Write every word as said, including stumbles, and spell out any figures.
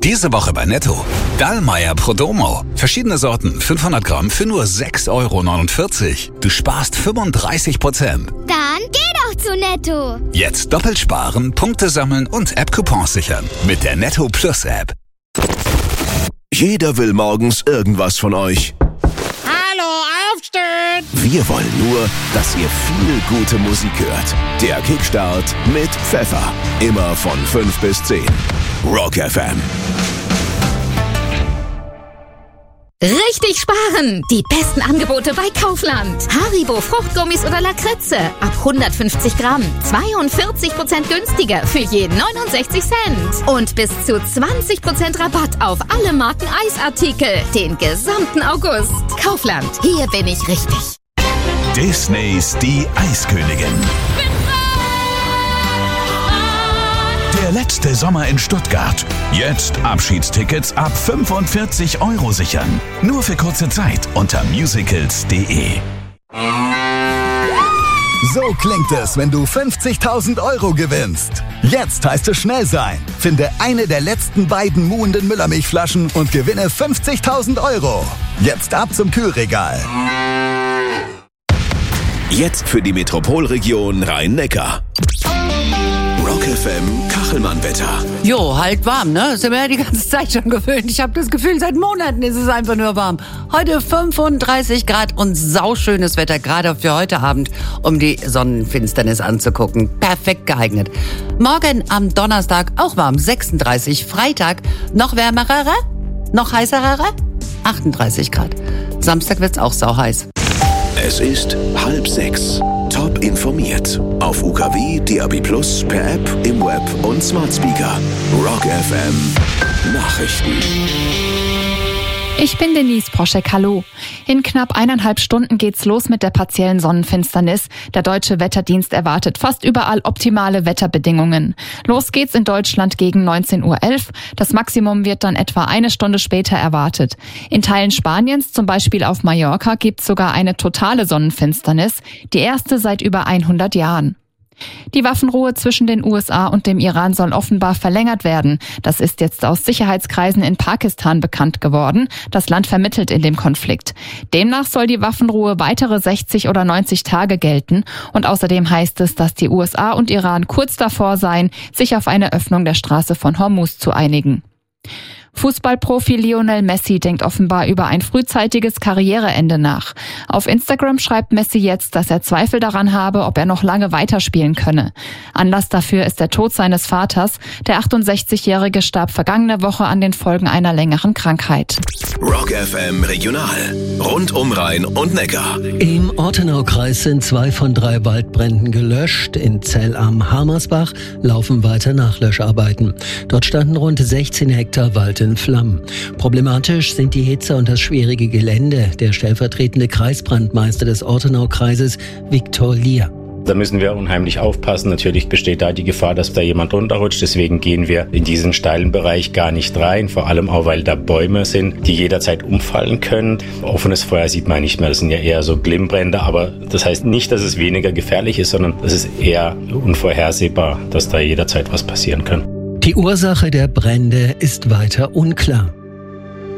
Diese Woche bei Netto. Dallmayr Prodomo. Verschiedene Sorten, fünfhundert Gramm für nur sechs Euro neunundvierzig. Du sparst fünfunddreißig Prozent. Dann geh doch zu Netto. Jetzt doppelt sparen, Punkte sammeln und App-Coupons sichern. Mit der Netto Plus App. Jeder will morgens irgendwas von euch. Hallo, aufstehen! Wir wollen nur, dass ihr viel gute Musik hört. Der Kickstart mit Pfeffer. Immer von fünf bis zehn. Rock F M. Richtig sparen! Die besten Angebote bei Kaufland. Haribo Fruchtgummis oder Lakritze ab hundertfünfzig Gramm. zweiundvierzig Prozent günstiger für jeden neunundsechzig Cent. Und bis zu zwanzig Prozent Rabatt auf alle Marken Eisartikel. Den gesamten August. Kaufland. Hier bin ich richtig. Disneys Die Eiskönigin. Der letzte Sommer in Stuttgart. Jetzt Abschiedstickets ab fünfundvierzig Euro sichern. Nur für kurze Zeit unter musicals punkt de. So klingt es, wenn du fünfzigtausend Euro gewinnst. Jetzt heißt es schnell sein. Finde eine der letzten beiden muhenden Müllermilchflaschen und gewinne fünfzigtausend Euro. Jetzt ab zum Kühlregal. Jetzt für die Metropolregion Rhein-Neckar. Rock F M Kachelmann-Wetter. Jo, halt warm, ne? Sind wir ja die ganze Zeit schon gewöhnt. Ich habe das Gefühl, seit Monaten ist es einfach nur warm. Heute fünfunddreißig Grad und sauschönes Wetter, gerade für heute Abend, um die Sonnenfinsternis anzugucken. Perfekt geeignet. Morgen am Donnerstag auch warm, sechsunddreißig. Freitag noch wärmerer, noch heißerer, achtunddreißig Grad. Samstag wird's auch sauheiß. Es ist halb sechs. Top informiert. Auf U K W, D A B Plus, per App, im Web und Smart Speaker. Rock F M Nachrichten. Ich bin Denise Proschek, hallo. In knapp eineinhalb Stunden geht's los mit der partiellen Sonnenfinsternis. Der Deutsche Wetterdienst erwartet fast überall optimale Wetterbedingungen. Los geht's in Deutschland gegen neunzehn Uhr elf. Das Maximum wird dann etwa eine Stunde später erwartet. In Teilen Spaniens, zum Beispiel auf Mallorca, gibt's sogar eine totale Sonnenfinsternis, die erste seit über hundert Jahren. Die Waffenruhe zwischen den U S A und dem Iran soll offenbar verlängert werden. Das ist jetzt aus Sicherheitskreisen in Pakistan bekannt geworden. Das Land vermittelt in dem Konflikt. Demnach soll die Waffenruhe weitere sechzig oder neunzig Tage gelten. Und außerdem heißt es, dass die U S A und Iran kurz davor seien, sich auf eine Öffnung der Straße von Hormuz zu einigen. Fußballprofi Lionel Messi denkt offenbar über ein frühzeitiges Karriereende nach. Auf Instagram schreibt Messi jetzt, dass er Zweifel daran habe, ob er noch lange weiterspielen könne. Anlass dafür ist der Tod seines Vaters. Der achtundsechzigjährige starb vergangene Woche an den Folgen einer längeren Krankheit. Rock F M Regional. Rund um Rhein und Neckar. Im Ortenaukreis sind zwei von drei Waldbränden gelöscht. In Zell am Hamersbach laufen weiter Nachlöscharbeiten. Dort standen rund sechzehn Hektar Wald in Flammen. Problematisch sind die Hitze und das schwierige Gelände. Der stellvertretende Kreisbrandmeister des Ortenaukreises, Viktor Lier. Da müssen wir unheimlich aufpassen. Natürlich besteht da die Gefahr, dass da jemand runterrutscht. Deswegen gehen wir in diesen steilen Bereich gar nicht rein. Vor allem auch, weil da Bäume sind, die jederzeit umfallen können. Offenes Feuer sieht man nicht mehr. Das sind ja eher so Glimmbrände. Aber das heißt nicht, dass es weniger gefährlich ist, sondern es ist eher unvorhersehbar, dass da jederzeit was passieren kann. Die Ursache der Brände ist weiter unklar.